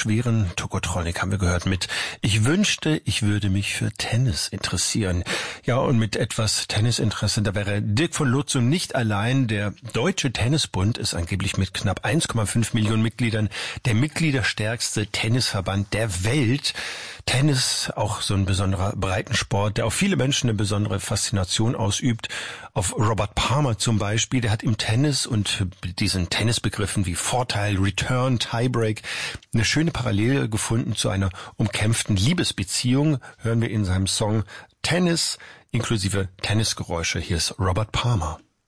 schweren Tokotronic haben wir gehört mit Ich wünschte, ich würde mich für Tennis interessieren. Ja, und mit etwas Tennisinteresse, da wäre Dirk von Lutzow nicht allein. Der Deutsche Tennisbund ist angeblich mit knapp 1,5 Millionen Mitgliedern der mitgliederstärkste Tennisverband der Welt. Tennis, auch so ein besonderer Breitensport, der auf viele Menschen eine besondere Faszination ausübt. Auf Robert Palmer zum Beispiel, der hat im Tennis und diesen Tennisbegriffen wie Vorteil, Return, Tiebreak eine schöne Parallele gefunden zu einer umkämpften Liebesbeziehung, hören wir in seinem Song Tennis inklusive Tennisgeräusche. Hier ist Robert Palmer.